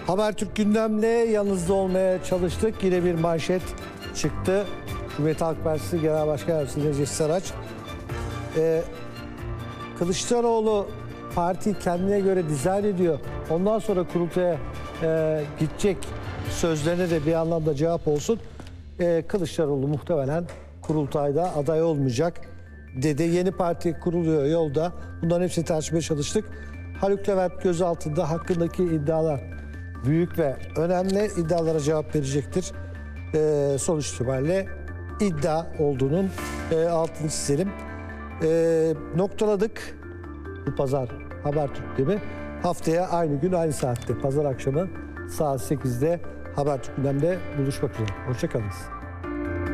Habertürk gündemle yanınızda olmaya çalıştık. Yine bir manşet çıktı. Cumhuriyet Halk Partisi Genel Başkan Yardımcısı Necdet Saraç. Kılıçdaroğlu parti kendine göre dizayn ediyor. Ondan sonra kurultaya gidecek sözlerine de bir anlamda cevap olsun. Kılıçdaroğlu muhtemelen kurultayda aday olmayacak dedi. Yeni parti kuruluyor yolda. Bunların hepsini tartışmaya çalıştık. Haluk Levent gözaltında hakkındaki iddialar büyük ve önemli. İddialara cevap verecektir. Sonuç itibariyle iddia olduğunun altını çizelim. Noktaladık bu pazar Habertürk gibi. Haftaya aynı gün aynı saatte pazar akşamı saat 8'de Habertürk gündemde buluşmak üzere. Hoşçakalın.